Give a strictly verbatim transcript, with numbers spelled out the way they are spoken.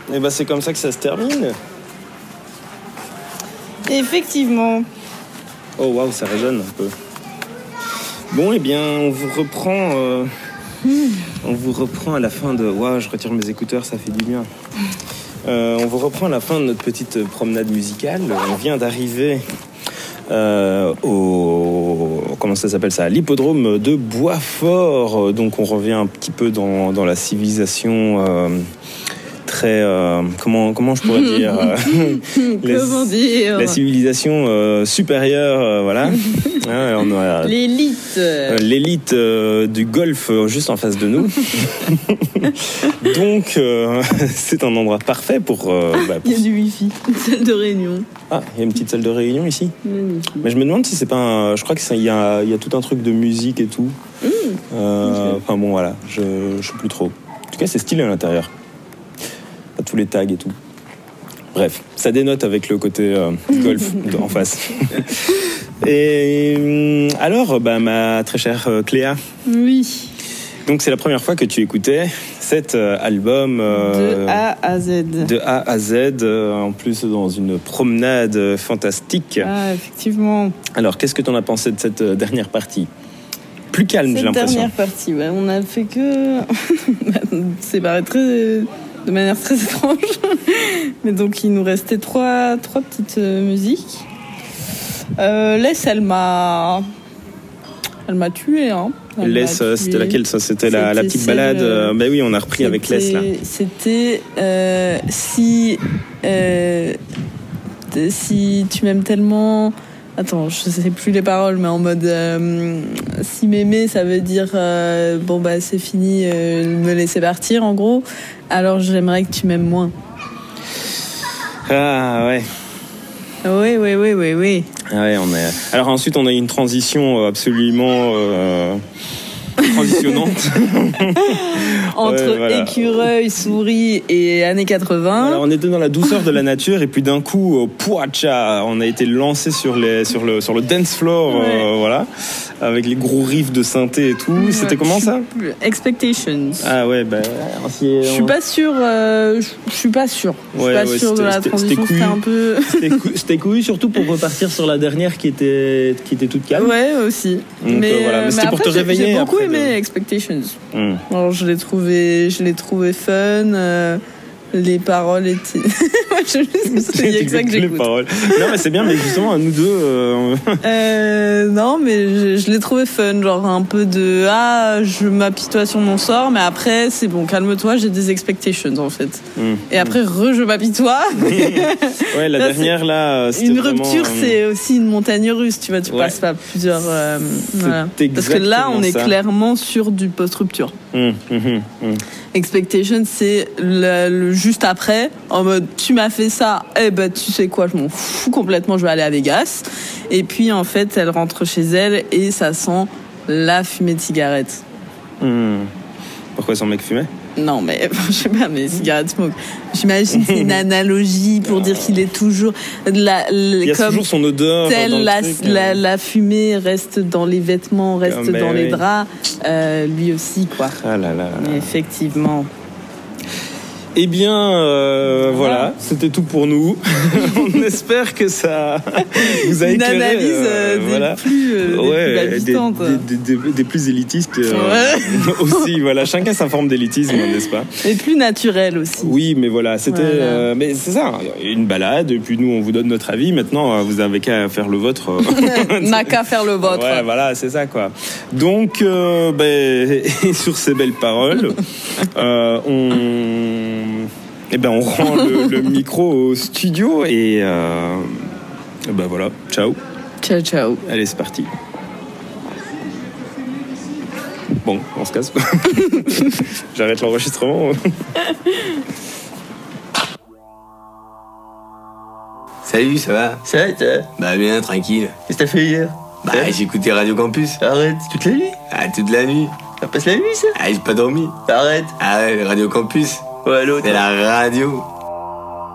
Et bah c'est comme ça que ça se termine. Effectivement. Oh waouh, ça résonne un peu. Bon, eh bien, on vous reprend. Euh, mmh. On vous reprend à la fin de. Waouh, je retire mes écouteurs, ça fait du bien. Euh, on vous reprend à la fin de notre petite promenade musicale. On vient d'arriver euh, au. Comment ça s'appelle ça ? À l'hippodrome de Boisfort. Donc, on revient un petit peu dans, dans la civilisation. Euh, Très, euh, comment, comment je pourrais dire euh, Comment la, dire la civilisation euh, supérieure, euh, voilà. Ah, on a, l'élite. Euh, l'élite euh, du golf euh, juste en face de nous. Donc, euh, c'est un endroit parfait pour, euh, bah, pour... Il y a du wifi, une salle de réunion. Ah, il y a une petite salle de réunion ici. Magnifique. Mais je me demande si c'est pas un... Je crois qu'il y a, il y a tout un truc de musique et tout. Mmh. Euh, okay. Enfin bon, voilà, je ne sais plus trop. En tout cas, c'est stylé à l'intérieur. Tous les tags et tout. Bref, ça dénote avec le côté euh, golf en face. Et alors, bah, ma très chère euh, Cléa. Oui. Donc c'est la première fois que tu écoutais cet euh, album. Euh, de A à Z. De A à Z, euh, en plus dans une promenade fantastique. Ah, effectivement. Alors, qu'est-ce que tu en as pensé de cette euh, dernière partie ? Plus calme, cette j'ai l'impression. Cette dernière partie, ouais, on a fait que... c'est paraît très... de manière très étrange. Mais donc, il nous restait trois, trois petites euh, musiques. Euh, Laisse, elle m'a... Elle m'a tué, hein. Elle Laisse, m'a c'était tué. laquelle ça ? C'était, c'était la, la petite celle, balade. euh, Ben oui, on a repris avec Laisse, là. C'était... Euh, si... Euh, si tu m'aimes tellement... Attends, je sais plus les paroles, mais en mode euh, si m'aimer, ça veut dire euh, bon bah c'est fini, euh, me laisser partir en gros. Alors j'aimerais que tu m'aimes moins. Ah ouais. Oui, oui, oui, oui, oui. Ah ouais, on est. Alors ensuite, on a eu une transition absolument euh, transitionnante entre ouais, voilà. écureuil, souris et années quatre-vingts. Alors, on était dans la douceur de la nature et puis d'un coup, euh, pouacha, on a été lancé sur les sur le sur le dance floor, ouais. euh, voilà, avec les gros riffs de synthé et tout. Ouais. C'était comment ça ? Expectations. Ah ouais, bah. Si je suis pas sûre. Euh, je suis pas sûre. Je suis ouais, pas ouais, sûre de la transition. C'était, c'était un peu. C'était, cou- c'était couillu surtout pour repartir sur la dernière qui était qui était toute calme. Ouais, aussi. Donc, mais, euh, voilà. mais c'était mais pour après, te réveiller. J'ai beaucoup aimé de... Expectations. Mm. Alors je l'ai trouvé, je l'ai trouvé fun. Euh, les paroles étaient. je c'est exact que j'écoute. Les paroles. Non mais c'est bien, mais justement à nous deux. Euh... euh, non mais je, je l'ai trouvé fun, genre un peu de ah je m'apitoie sur mon sort, mais après c'est bon, calme-toi, j'ai des expectations en fait. Mm. Et après re je m'apitoie. Ouais, la là, dernière là. C'était une vraiment, rupture, euh... c'est aussi une montagne russe, tu vois, tu ouais. passes pas plusieurs. Euh, voilà. Parce que là on est ça. clairement sur du post-rupture. Mm, mm, mm. Expectation, c'est le, le juste après, en mode tu m'as fait ça, eh ben tu sais quoi, je m'en fous complètement, je vais aller à Vegas. Et puis en fait, elle rentre chez elle et ça sent la fumée de cigarette. Mmh. Pourquoi son mec fumait ? Non, mais je sais pas, mais cigarette smoke. J'imagine que c'est une analogie pour dire qu'il est toujours la, la, il y a comme toujours son odeur. Telle dans le la, truc, la, euh... la fumée reste dans les vêtements, reste oh, dans oui. les draps. Euh, lui aussi, quoi. Ah là là. Mais effectivement. Eh bien, euh, voilà, c'était tout pour nous. On espère que ça vous a éclairé. Une analyse euh, des, voilà. plus, euh, ouais, des plus habitantes. Des, des, des, des plus élitistes euh, ouais. aussi. Voilà, chacun sa forme d'élitisme, n'est-ce pas ? Et plus naturel aussi. Oui, mais voilà, c'était. Voilà. Euh, mais c'est ça, une balade. Et puis nous, on vous donne notre avis. Maintenant, vous avez qu'à faire le vôtre. N'a qu'à faire le vôtre. Ouais, voilà, c'est ça, quoi. Donc, euh, ben, et sur ces belles paroles, euh, on. Eh ben, on rend le, le micro au studio et euh, ben voilà, ciao. Ciao, ciao. Allez, c'est parti. Bon, on se casse. J'arrête l'enregistrement. Salut, ça va ? Ça va, toi ? Bah bien, tranquille. Qu'est-ce que t'as fait hier ? Bah j'ai écouté Radio Campus. Arrête, toute la nuit ? Ah, toute la nuit. Ça passe la nuit, ça ? Ah, j'ai pas dormi. Arrête. Ah ouais, Radio Campus. Ouais, l'autre. C'est la radio.